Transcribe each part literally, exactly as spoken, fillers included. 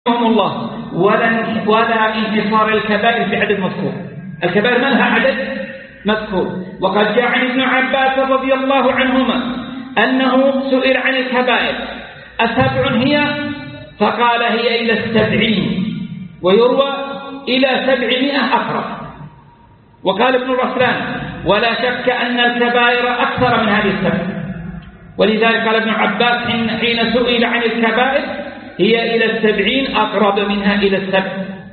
الله ولا ولا انتصار الكبائر في عدد مذكور. الكبائر ما لها عدد مذكور. وقد جاء عن ابن عباس رضي الله عنهما أنه سئل عن الكبائر أسبع هي؟ فقال هي إلى السبعين، ويروى إلى سبعمائة أقرب. وقال ابن رسلان ولا شك أن الكبائر أكثر من هذه السبع، ولذلك قال ابن عباس حين سئل عن الكبائر هي إلى السبعين أقرب منها إلى السبع.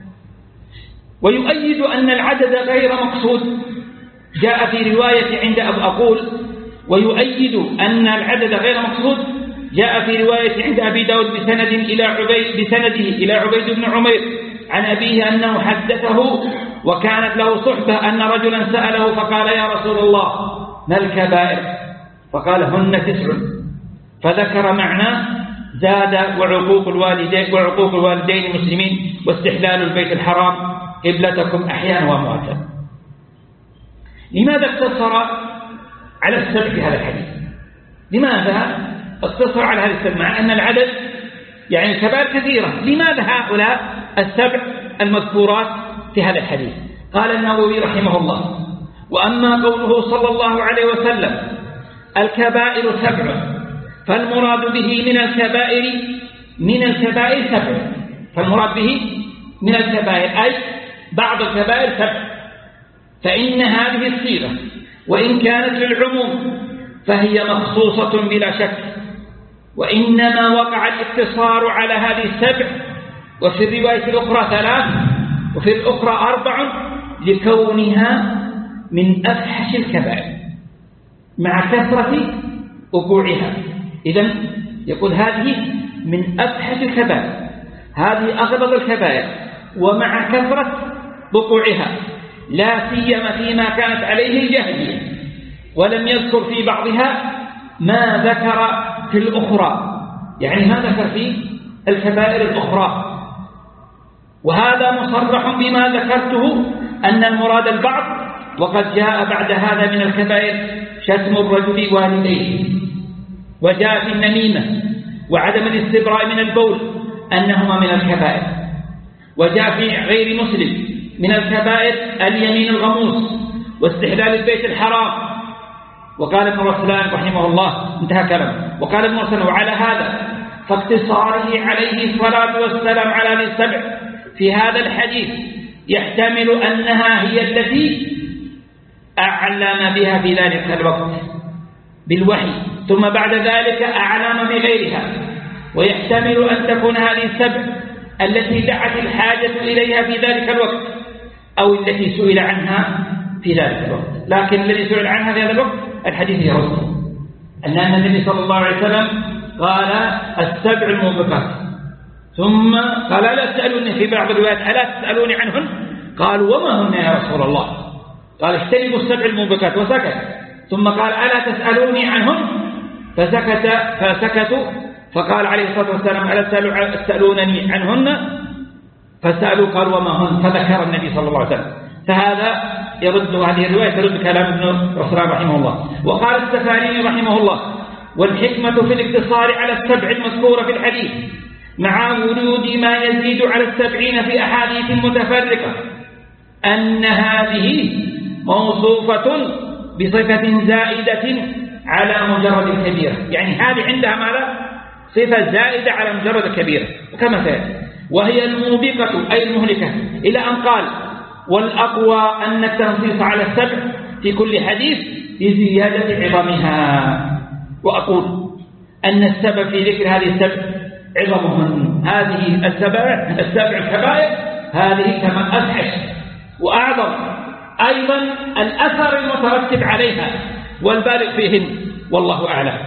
ويؤيد أن العدد غير مقصود جاء في رواية عند أبو أقول ويؤيد أن العدد غير مقصود جاء في رواية عند أبي داود بسند إلى عبيد بسنده إلى عبيد بن عمير عن أبيه أنه حدثه وكانت له صحبة أن رجلا سأله فقال يا رسول الله ما الكبائر؟ فقال هن تسع، فذكر معناه زاد وعقوق الوالدين وعقوق الوالدين المسلمين واستحلال البيت الحرام قبلتكم أحيانا وأمواتا. لماذا اقتصر على السبع في هذا الحديث؟ لماذا اقتصر على هذا السبع مع أن العدد يعني الكبائر كثيرة؟ لماذا هؤلاء السبع المذكورات في هذا الحديث؟ قال النووي رحمه الله وأما قوله صلى الله عليه وسلم الكبائر سبع فالمراد به من الكبائر من الكبائر سبع، فالمراد به من الكبائر أي بعض الكبائر سبع، فإن هذه الصيغة وإن كانت للعموم فهي مخصوصة بلا شك، وإنما وقع الاقتصار على هذه السبع، وفي الرواية الأخرى ثلاث وفي الأخرى أربع لكونها من أفحش الكبائر مع كثرة وقوعها. إذن يقول هذه من أفحش الكبائر، هذه أغلظ الكبائر ومع كثرة وقوعها، لا سيما فيما كانت عليه الجاهلية، ولم يذكر في بعضها ما ذكر في الأخرى، يعني ما ذكر في الكبائر الأخرى. وهذا مصرح بما ذكرته أن المراد البعض، وقد جاء بعد هذا من الكبائر شتم الرجل والديه، وجاء في النميمة وعدم الاستبراء من البول أنهما من الكبائر، وجاء في غير مسلم من الكبائر اليمين الغموس واستحلال البيت الحرام. وقال ابن رسلان رحمه الله انتهى كلامه، وقال ابن رسلان وعلى هذا فاقتصاره عليه الصلاة والسلام على هذه السبع في هذا الحديث يحتمل أنها هي التي أعلم بها في ذلك الوقت بالوحي، ثم بعد ذلك أعلم بغيرها، ويحتمل أن تكون هذه السبع التي دعت الحاجة إليها في ذلك الوقت أو التي سئل عنها في ذلك الوقت. لكن الذي سئل عنها في هذا الوقت الحديث يرد أن النبي صلى الله عليه وسلم قال السبع الموبقات، ثم قال لا تسألوني في بعض الروايات ألا تسألوني عنهن؟ قالوا وما هن يا رسول الله؟ قال اجتنبوا السبع الموبقات وسكت، ثم قال ألا تسألوني عنهن؟ فسكت فسكتوا، فقال عليه الصلاة والسلام ألا تسألونني عنهن؟ فسألوا قالوا وما هن؟ فذكر النبي صلى الله عليه وسلم. فهذا يرد هذه الرواية ترد كلام ابن رسلان رحمه الله. وقال السفاريني رحمه الله والحكمة في الاقتصار على السبع المذكورة في الحديث مع ورود ما يزيد على السبعين في أحاديث متفرقة أن هذه موصوفة بصفة زائدة على مجرد الكبيرة، يعني هذه عندها ماذا؟ صفة زائدة على مجرد الكبيرة، وكما سيأتي، وهي الموبقة أي المهلكة، إلى أن قال والأقوى أن التنصيص على السبع في كل حديث لزيادة عظمها. وأقول أن السبب في ذكر هذه السبع عظمهن، هذه السبع السبع الكبائر هذه كما أفحش وأعظم أيضا الأثر المترتب عليها والبالغ فيهن، والله أعلم.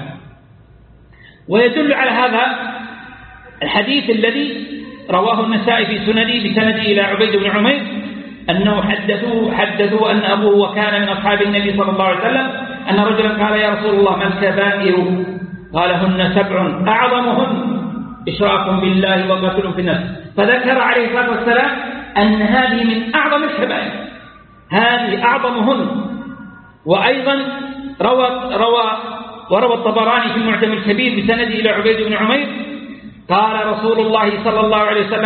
ويدل على هذا الحديث الذي رواه النسائي في سنده بسنده إلى عبيد بن عمير أنه حدثوه حدثوا أن أبوه وكان من أصحاب النبي صلى الله عليه وسلم أن رجلا قال يا رسول الله ما الكبائر؟ قال هن سبع أعظمهن إشراك بالله وقتل في النفس، فذكر عليه الصلاة والسلام أن هذه من أعظم الكبائر، هذه أعظمهن. وأيضا روى روى وروى الطبراني في المعجم الكبير بسنده إلى عبيد بن عمير قال رسول الله صلى الله عليه وسلم